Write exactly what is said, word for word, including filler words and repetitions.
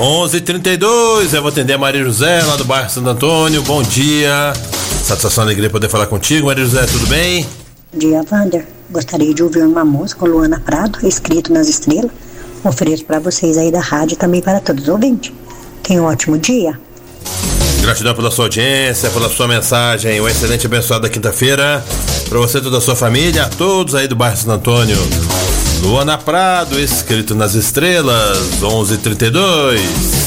onze e trinta e dois, eu vou atender a Maria José, lá do bairro Santo Antônio. Bom dia, satisfação e alegria poder falar contigo, Maria José, tudo bem? Bom dia, Wander. Gostaria de ouvir uma música com Luana Prado, Escrito nas Estrelas. Ofereço para vocês aí da rádio e também para todos os ouvintes. Tenham um ótimo dia. Gratidão pela sua audiência, pela sua mensagem. Uma excelente e abençoada quinta-feira para você e toda a sua família, a todos aí do bairro Santo Antônio. Luana Prado, Escrito nas Estrelas, onze e trinta e dois.